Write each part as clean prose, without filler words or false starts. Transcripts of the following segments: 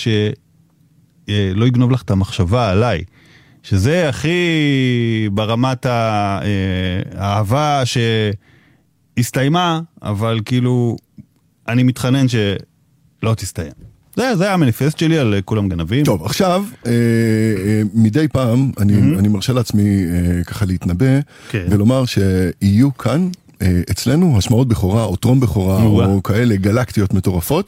שלא יגנוב לך את המחשבה עליי, שזה הכי ברמת האהבה שהסתיימה, אבל כאילו אני מתחנן שלא תסתיים. זה היה המניפסט שלי על כולם גנבים. טוב, עכשיו, מדי פעם, אני מרשה לעצמי ככה להתנבא, ולומר שיהיו כאן, אצלנו, השמעות בכורה, או טרום בכורה, או כאלה גלקטיות מטורפות,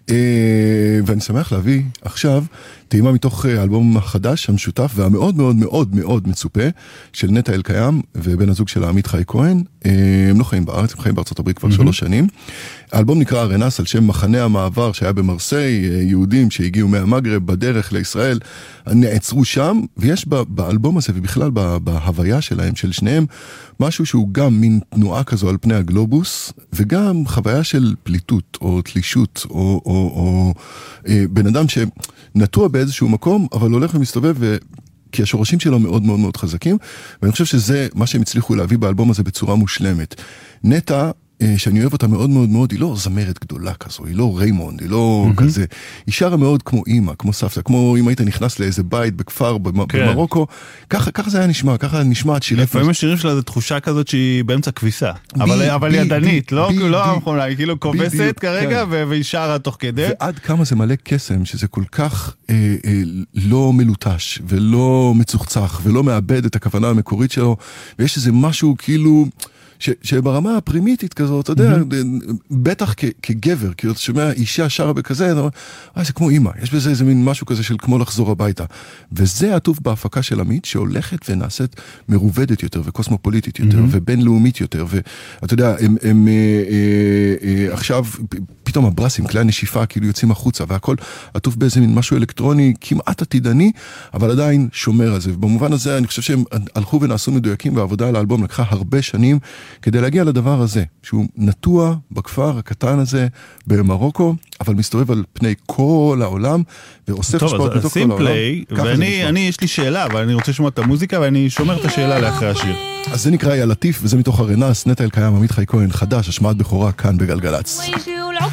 ואני שמח להביא עכשיו טעימה מתוך האלבום החדש, המשותף, והמאוד מאוד מאוד מאוד מצופה, של נטע אלקיים, ובן הזוג של עמית חי כהן. הם לא חיים בארץ, הם חיים בארצות הברית כבר 3 שנים. האלבום נקרא רנס, על שם מחנה המעבר שהיה במרסיי, יהודים שהגיעו מהמגרב בדרך לישראל, נעצרו שם, ויש באלבום הזה, ובכלל בהוויה שלהם, של שניהם, משהו שהוא גם מין תנועה כזו על פני הגלובוס, וגם חוויה של פליטות, או תלישות, או בן אדם שנטוע באיזשהו מקום, אבל הולך ומסתובב, כי השורשים שלו מאוד מאוד מאוד חזקים, ואני חושב שזה מה שהם הצליחו להביא באלבום הזה בצורה מושלמת. נטע, שאני אוהב אותה מאוד מאוד מאוד, היא לא זמרת גדולה כזו, היא לא ריימונד, היא לא כזה, היא שרה מאוד כמו אמא, כמו סבתא, כמו אם היית נכנס לאיזה בית בכפר במרוקו, ככה זה היה נשמע, ככה נשמעת שירת. לפעמים השירים שלה זה תחושה כזאת שהיא באמצע כביסה, אבל ידנית, לא המכונה, היא כאילו כובסת כרגע והיא שרה תוך כדי. ועד כמה זה מלא קסם, שזה כל כך לא מלוטש ולא מצוחצח ולא מאבד את הכוונה המקורית שלו, ויש איזה משהו כאילו שברמה הפרימיטית כזאת, אתה יודע, בטח כגבר, כי אתה שומע אישה שרה בכזה, אתה אומר, זה כמו אמא, יש בזה איזה מין משהו כזה של כמו לחזור הביתה. וזה עטוף בהפקה של עמית, שהולכת ונעשית מרובדת יותר, וקוסמופוליטית יותר, ובינלאומית יותר, ואתה יודע, הם עכשיו, פתאום הברסים, כלי הנשיפה, כאילו יוצאים החוצה, והכל עטוף באיזה מין משהו אלקטרוני, כמעט עתידני, אבל עדיין שומר על זה. ובמובן הזה, אני חושב שהם הלכו ונעשו מדויקים, והעבודה על האלבום לקחה הרבה שנים, כדי להגיע לדבר הזה, שהוא נטוע בכפר הקטן הזה במרוקו, אבל מסתובב על פני כל העולם, ואוסף השפעות בתוך כל העולם. טוב, אז שים פליי, ואני יש לי שאלה, אבל אני רוצה לשמוע את המוזיקה, ואני שומר את השאלה לאחרי השיר. אז זה נקרא יא לטיף, וזה מתוך הרנס, נטע אלקיים, עמית חי כהן, חדש, השמעת בכורה כאן בגלגלץ.